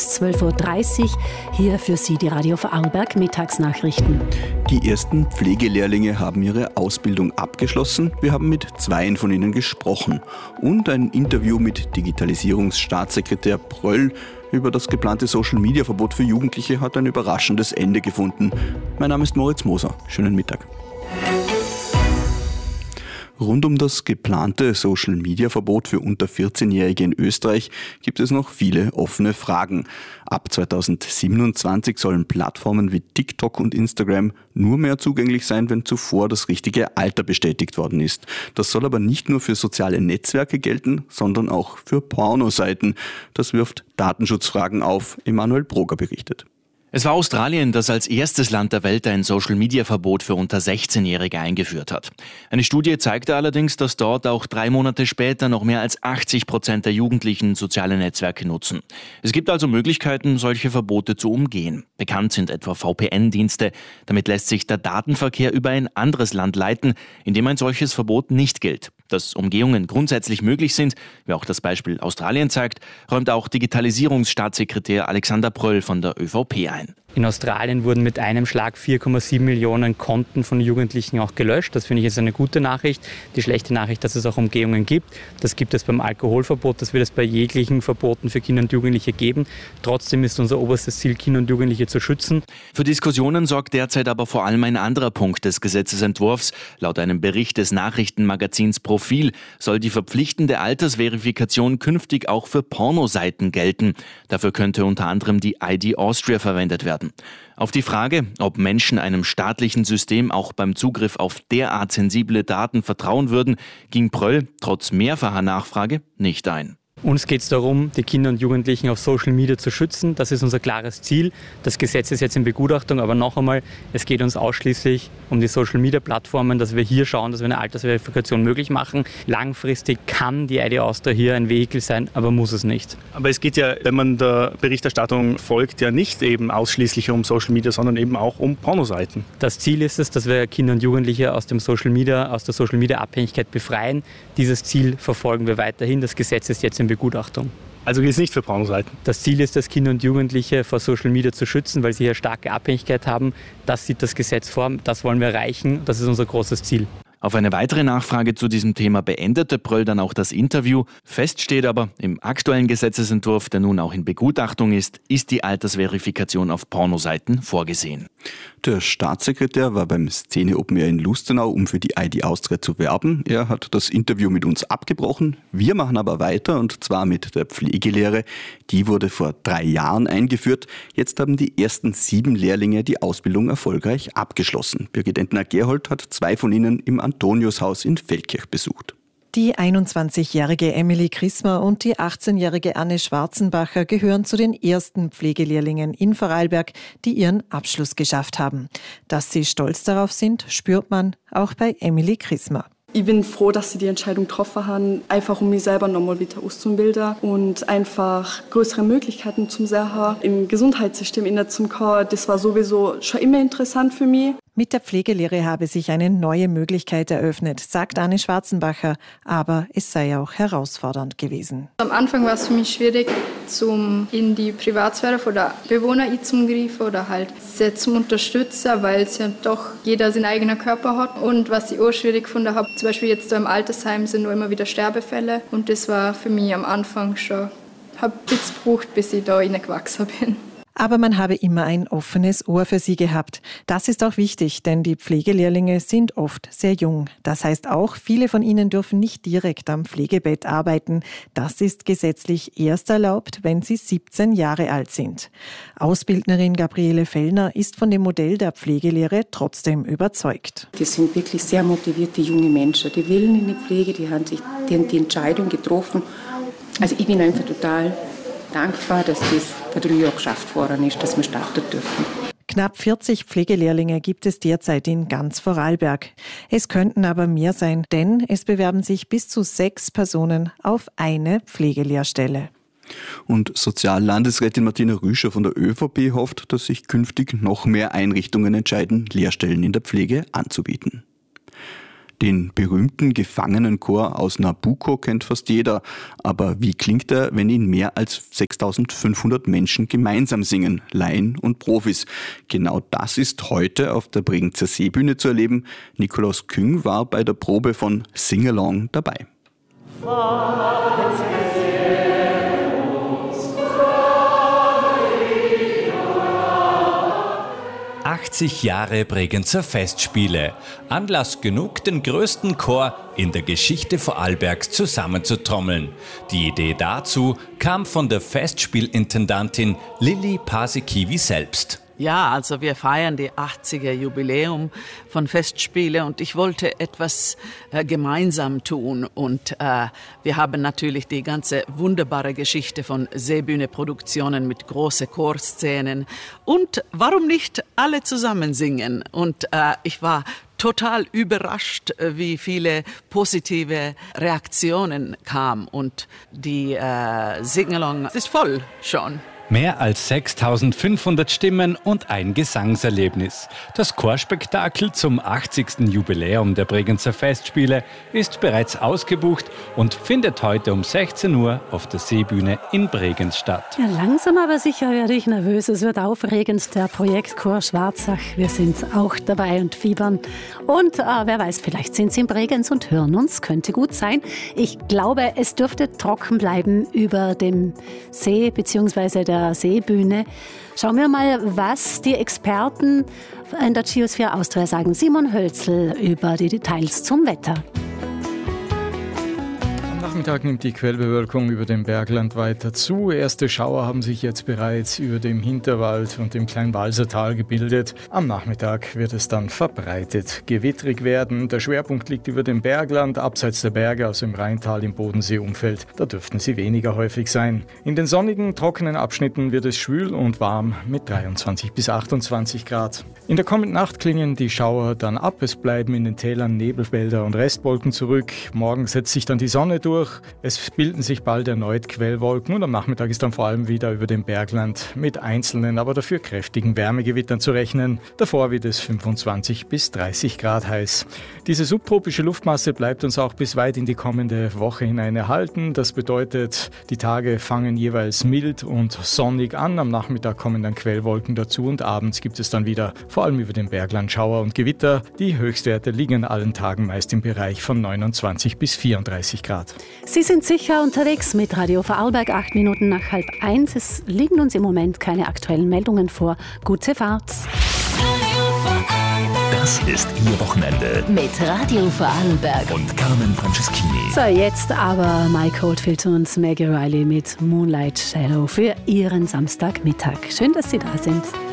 ist 12.30 Uhr. Hier für Sie die Radio Vorarlberg Mittagsnachrichten. Die ersten Pflegelehrlinge haben ihre Ausbildung abgeschlossen. Wir haben mit 2 von ihnen gesprochen. Und ein Interview mit Digitalisierungsstaatssekretär Pröll über das geplante Social-Media-Verbot für Jugendliche hat ein überraschendes Ende gefunden. Mein Name ist Moritz Moser. Schönen Mittag. Rund um das geplante Social-Media-Verbot für unter 14-Jährige in Österreich gibt es noch viele offene Fragen. Ab 2027 sollen Plattformen wie TikTok und Instagram nur mehr zugänglich sein, wenn zuvor das richtige Alter bestätigt worden ist. Das soll aber nicht nur für soziale Netzwerke gelten, sondern auch für Pornoseiten. Das wirft Datenschutzfragen auf. Emanuel Broger berichtet. Es war Australien, das als erstes Land der Welt ein Social-Media-Verbot für unter 16-Jährige eingeführt hat. Eine Studie zeigte allerdings, dass dort auch 3 Monate später noch mehr als 80% der Jugendlichen soziale Netzwerke nutzen. Es gibt also Möglichkeiten, solche Verbote zu umgehen. Bekannt sind etwa VPN-Dienste. Damit lässt sich der Datenverkehr über ein anderes Land leiten, in dem ein solches Verbot nicht gilt. Dass Umgehungen grundsätzlich möglich sind, wie auch das Beispiel Australien zeigt, räumt auch Digitalisierungsstaatssekretär Alexander Pröll von der ÖVP ein. In Australien wurden mit einem Schlag 4,7 Millionen Konten von Jugendlichen auch gelöscht. Das finde ich ist eine gute Nachricht. Die schlechte Nachricht, dass es auch Umgehungen gibt. Das gibt es beim Alkoholverbot, das wird es bei jeglichen Verboten für Kinder und Jugendliche geben. Trotzdem ist unser oberstes Ziel, Kinder und Jugendliche zu schützen. Für Diskussionen sorgt derzeit aber vor allem ein anderer Punkt des Gesetzesentwurfs. Laut einem Bericht des Nachrichtenmagazins Profil soll die verpflichtende Altersverifikation künftig auch für Pornoseiten gelten. Dafür könnte unter anderem die ID Austria verwendet werden. Auf die Frage, ob Menschen einem staatlichen System auch beim Zugriff auf derart sensible Daten vertrauen würden, ging Pröll trotz mehrfacher Nachfrage nicht ein. Uns geht es darum, die Kinder und Jugendlichen auf Social Media zu schützen. Das ist unser klares Ziel. Das Gesetz ist jetzt in Begutachtung, aber noch einmal, es geht uns ausschließlich um die Social Media Plattformen, dass wir hier schauen, dass wir eine Altersverifikation möglich machen. Langfristig kann die ID Austria hier ein Vehikel sein, aber muss es nicht. Aber es geht ja, wenn man der Berichterstattung folgt, ja nicht eben ausschließlich um Social Media, sondern eben auch um Pornoseiten. Das Ziel ist es, dass wir Kinder und Jugendliche aus der Social Media Abhängigkeit befreien. Dieses Ziel verfolgen wir weiterhin. Das Gesetz ist jetzt in Begutachtung. Also geht es nicht für Pornoseiten? Das Ziel ist es, Kinder und Jugendliche vor Social Media zu schützen, weil sie hier starke Abhängigkeit haben. Das sieht das Gesetz vor, das wollen wir erreichen, das ist unser großes Ziel. Auf eine weitere Nachfrage zu diesem Thema beendete Pröll dann auch das Interview. Fest steht aber, im aktuellen Gesetzesentwurf, der nun auch in Begutachtung ist die Altersverifikation auf Pornoseiten vorgesehen. Der Staatssekretär war beim Szene Open Air in Lustenau, um für die ID Austria zu werben. Er hat das Interview mit uns abgebrochen. Wir machen aber weiter, und zwar mit der Pflegelehre. Die wurde vor 3 Jahren eingeführt. Jetzt haben die ersten 7 Lehrlinge die Ausbildung erfolgreich abgeschlossen. Birgit Entner-Gerhold hat 2 von ihnen im Antoniushaus in Feldkirch besucht. Die 21-jährige Emily Chrismer und die 18-jährige Anne Schwarzenbacher gehören zu den ersten Pflegelehrlingen in Vorarlberg, die ihren Abschluss geschafft haben. Dass sie stolz darauf sind, spürt man auch bei Emily Chrismer. Ich bin froh, dass sie die Entscheidung getroffen haben, einfach um mich selber nochmal wieder auszubilden und einfach größere Möglichkeiten zum Sehen im Gesundheitssystem innezukommen. Das war sowieso schon immer interessant für mich. Mit der Pflegelehre habe sich eine neue Möglichkeit eröffnet, sagt Anne Schwarzenbacher, aber es sei auch herausfordernd gewesen. Am Anfang war es für mich schwierig, in die Privatsphäre der Bewohner einzugreifen oder halt sie zu unterstützen, weil es ja doch jeder seinen eigenen Körper hat. Und was ich auch schwierig gefunden habe, zum Beispiel jetzt im Altersheim sind nur immer wieder Sterbefälle, und das war für mich am Anfang schon, habe ein bisschen gebraucht, bis ich da reingewachsen bin. Aber man habe immer ein offenes Ohr für sie gehabt. Das ist auch wichtig, denn die Pflegelehrlinge sind oft sehr jung. Das heißt auch, viele von ihnen dürfen nicht direkt am Pflegebett arbeiten. Das ist gesetzlich erst erlaubt, wenn sie 17 Jahre alt sind. Ausbildnerin Gabriele Fellner ist von dem Modell der Pflegelehre trotzdem überzeugt. Das sind wirklich sehr motivierte junge Menschen. Die wollen in die Pflege, die haben die Entscheidung getroffen. Also ich bin einfach total dankbar, dass das vor 3 Jahren geschafft worden ist, dass wir starten dürfen. Knapp 40 Pflegelehrlinge gibt es derzeit in ganz Vorarlberg. Es könnten aber mehr sein, denn es bewerben sich bis zu 6 Personen auf eine Pflegelehrstelle. Und Soziallandesrätin Martina Rüscher von der ÖVP hofft, dass sich künftig noch mehr Einrichtungen entscheiden, Lehrstellen in der Pflege anzubieten. Den berühmten Gefangenenchor aus Nabucco kennt fast jeder. Aber wie klingt er, wenn ihn mehr als 6500 Menschen gemeinsam singen, Laien und Profis? Genau das ist heute auf der Bregenzer Seebühne zu erleben. Nikolaus Küng war bei der Probe von Sing Along dabei. 80 Jahre Bregenzer Festspiele. Anlass genug, den größten Chor in der Geschichte Vorarlbergs zusammenzutrommeln. Die Idee dazu kam von der Festspielintendantin Lilli Paasikivi selbst. Ja, also wir feiern die 80er Jubiläum von Festspiele und ich wollte etwas gemeinsam tun. Und wir haben natürlich die ganze wunderbare Geschichte von Seebühne-Produktionen mit großen Chorszenen. Und warum nicht alle zusammen singen? Und ich war total überrascht, wie viele positive Reaktionen kamen. Und die Sing-Along ist voll schon. Mehr als 6500 Stimmen und ein Gesangserlebnis. Das Chorspektakel zum 80. Jubiläum der Bregenzer Festspiele ist bereits ausgebucht und findet heute um 16 Uhr auf der Seebühne in Bregenz statt. Ja, langsam aber sicher werde ich nervös. Es wird aufregend, der Projektchor Schwarzach. Wir sind auch dabei und fiebern. Und wer weiß, vielleicht sind Sie in Bregenz und hören uns. Könnte gut sein. Ich glaube, es dürfte trocken bleiben über dem See bzw. der Seebühne. Schauen wir mal, was die Experten in der Geosphere Austria sagen. Simon Hölzl über die Details zum Wetter. Am Nachmittag nimmt die Quellbewölkung über dem Bergland weiter zu. Erste Schauer haben sich jetzt bereits über dem Hinterwald und dem Kleinwalsertal gebildet. Am Nachmittag wird es dann verbreitet gewittrig werden. Der Schwerpunkt liegt über dem Bergland, abseits der Berge aus dem Rheintal im Bodenseeumfeld. Da dürften sie weniger häufig sein. In den sonnigen, trockenen Abschnitten wird es schwül und warm mit 23 bis 28 Grad. In der kommenden Nacht klingen die Schauer dann ab. Es bleiben in den Tälern Nebelfelder und Restwolken zurück. Morgen setzt sich dann die Sonne durch. Es bilden sich bald erneut Quellwolken und am Nachmittag ist dann vor allem wieder über dem Bergland mit einzelnen, aber dafür kräftigen Wärmegewittern zu rechnen. Davor wird es 25 bis 30 Grad heiß. Diese subtropische Luftmasse bleibt uns auch bis weit in die kommende Woche hinein erhalten. Das bedeutet, die Tage fangen jeweils mild und sonnig an. Am Nachmittag kommen dann Quellwolken dazu und abends gibt es dann wieder vor allem über dem Bergland Schauer und Gewitter. Die Höchstwerte liegen an allen Tagen meist im Bereich von 29 bis 34 Grad. Sie sind sicher unterwegs mit Radio Vorarlberg, 8 Minuten nach 12:30. Es liegen uns im Moment keine aktuellen Meldungen vor. Gute Fahrt. Das ist Ihr Wochenende Mit Radio Vorarlberg und Carmen Franceschini. So, jetzt aber Mike Oldfield und Maggie Riley mit Moonlight Shadow für Ihren Samstagmittag. Schön, dass Sie da sind.